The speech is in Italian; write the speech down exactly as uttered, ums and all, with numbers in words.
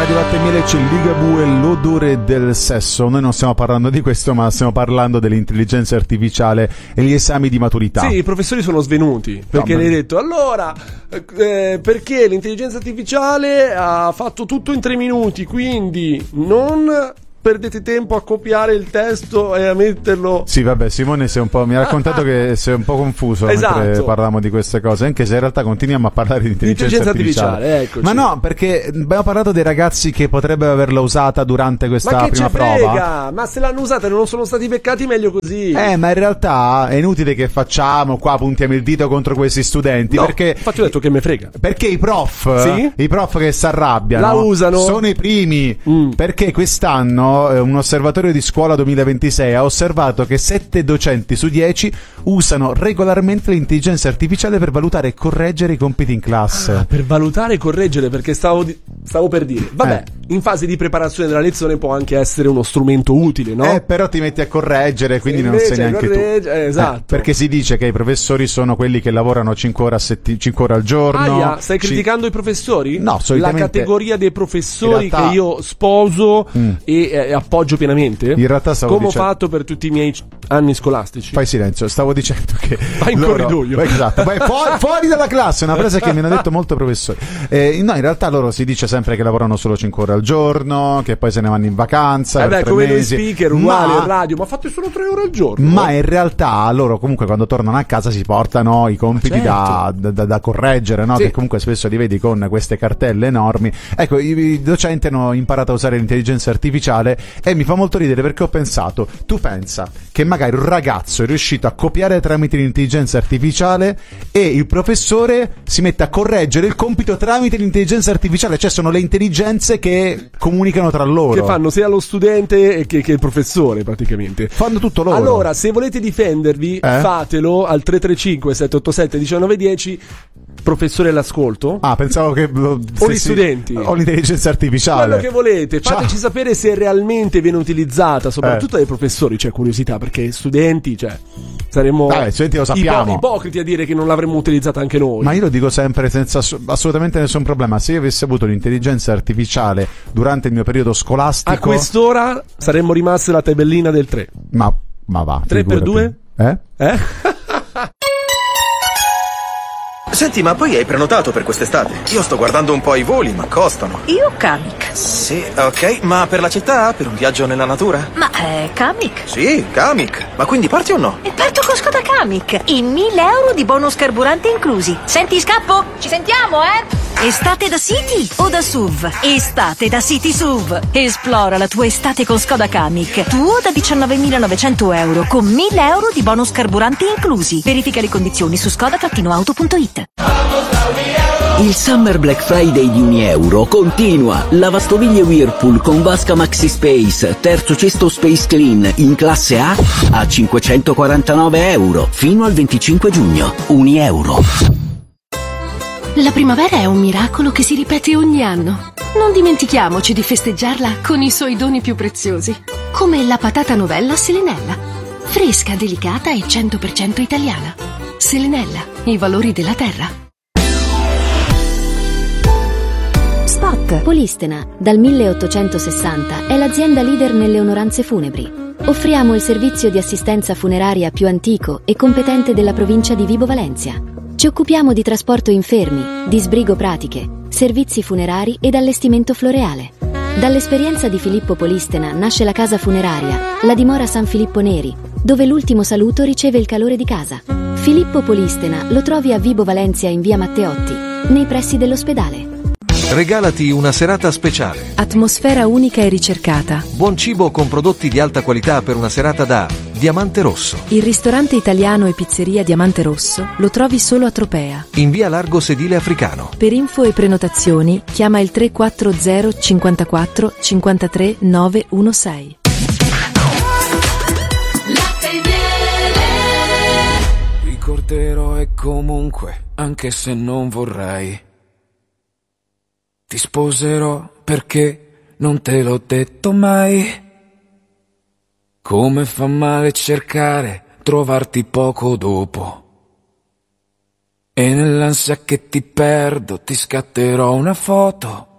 Radio Latte e Miele c'è Ligabue, l'odore del sesso. Noi non stiamo parlando di questo, ma stiamo parlando dell'intelligenza artificiale e gli esami di maturità. Sì, i professori sono svenuti perché no, le hai detto allora eh, perché l'intelligenza artificiale ha fatto tutto in tre minuti, quindi non perdete tempo a copiare il testo e a metterlo. Sì, vabbè, Simone si è un po', mi ha raccontato che sei un po' confuso esatto. mentre parlavamo di queste cose, anche se in realtà continuiamo a parlare di intelligenza, intelligenza artificiale. artificiale, ma no, perché abbiamo parlato dei ragazzi che potrebbero averla usata durante questa ma che prima ce frega? prova. Ma se l'hanno usata e non sono stati beccati, meglio così. Eh, ma in realtà è inutile che facciamo qua, puntiamo il dito contro questi studenti, no, perché infatti ho detto che me frega. Perché i prof, sì? i prof che si arrabbiano la usano, sono i primi, mm. perché quest'anno eh, un osservatorio di scuola duemilaventisei ha osservato che sette docenti su dieci usano regolarmente l'intelligenza artificiale per valutare e correggere i compiti in classe. Ah, per valutare e correggere, perché stavo, di- stavo per dire, vabbè, eh. in fase di preparazione della lezione può anche essere uno strumento utile, no? Eh, però ti metti a correggere, quindi non sei neanche corregge, tu. Eh, esatto. Eh, perché si dice che i professori sono quelli che lavorano cinque ore, a setti- cinque ore al giorno. Aia, stai ci... criticando i professori? No, solitamente... La categoria dei professori realtà... che io sposo mm. e eh, appoggio pienamente. In realtà stavo come dicendo... ho fatto per tutti i miei anni scolastici. Fai silenzio, stavo dicendo che vai in loro... corridoio. Esatto, vai fuori, fuori dalla classe, una frase che mi hanno detto molto professori. Eh, no, in realtà loro si dice sempre che lavorano solo cinque ore al giorno, che poi se ne vanno in vacanza. Eh beh, per come noi mesi. speaker, uguale ma... al radio, ma fate solo tre ore al giorno. Ma in realtà loro comunque quando tornano a casa si portano i compiti certo. da, da, da correggere, no? Sì. Che comunque spesso li vedi con queste cartelle enormi. Ecco, i, i docenti hanno imparato a usare l'intelligenza artificiale e mi fa molto ridere perché ho pensato, tu pensa che magari un ragazzo è riuscito a copiare tramite l'intelligenza artificiale e il professore si mette a correggere il compito tramite l'intelligenza artificiale, cioè sono le intelligenze che comunicano tra loro, che fanno sia lo studente che, che il professore praticamente, fanno tutto loro. Allora se volete difendervi eh? fatelo al tre tre cinque sette otto sette uno nove uno zero. Professore all'ascolto? Ah, pensavo che lo, o gli studenti o l'intelligenza artificiale, quello che volete, fateci Ciao. sapere se realmente viene utilizzata soprattutto eh. dai professori, c'è curiosità, perché studenti, cioè saremmo Vabbè, studenti lo sappiamo, ipo- ipocriti a dire che non l'avremmo utilizzata anche noi. Ma io lo dico sempre senza assolutamente nessun problema. Se io avessi avuto l'intelligenza artificiale durante il mio periodo scolastico, a quest'ora saremmo rimaste la tabellina del tre. Ma, ma va, tre per due? Eh? Eh? Senti, ma poi hai prenotato per quest'estate? Io sto guardando un po' i voli, ma costano. Io Kamiq. Sì, ok, ma per la città? Per un viaggio nella natura? Ma è Kamiq? Sì, Kamiq. Ma quindi parti o no? E parto con Skoda Kamiq. I mille euro di bonus carburante inclusi. Senti, scappo? Ci sentiamo, eh? Estate da City o da S U V? Estate da City S U V. Esplora la tua estate con Skoda Kamiq. Tuo da diciannovemilanovecento euro con mille euro di bonus carburanti inclusi. Verifica le condizioni su skoda auto punto it. Il Summer Black Friday di Unieuro continua. Lavastoviglie Whirlpool con vasca Maxi Space, terzo cesto Space Clean in classe A a cinquecentoquarantanove euro fino al venticinque giugno. Unieuro. La primavera è un miracolo che si ripete ogni anno. Non dimentichiamoci di festeggiarla con i suoi doni più preziosi, come la patata novella Selenella. Fresca, delicata e cento per cento italiana. Selenella, i valori della terra. Spot. Polistena, dal milleottocentosessanta, è l'azienda leader nelle onoranze funebri. Offriamo il servizio di assistenza funeraria più antico e competente della provincia di Vibo Valentia. Ci occupiamo di trasporto infermi, di sbrigo pratiche, servizi funerari ed allestimento floreale. Dall'esperienza di Filippo Polistena nasce la casa funeraria, la dimora San Filippo Neri, dove l'ultimo saluto riceve il calore di casa. Filippo Polistena lo trovi a Vibo Valentia in via Matteotti, nei pressi dell'ospedale. Regalati una serata speciale. Atmosfera unica e ricercata. Buon cibo con prodotti di alta qualità per una serata da Diamante Rosso. Il ristorante italiano e pizzeria Diamante Rosso lo trovi solo a Tropea, in via Largo Sedile Africano. Per info e prenotazioni chiama il tre quattro zero cinquantaquattro cinquantatré novecentosei. Ricorderò e comunque, anche se non vorrei, ti sposerò perché non te l'ho detto mai. Come fa male cercare, trovarti poco dopo. E nell'ansia che ti perdo ti scatterò una foto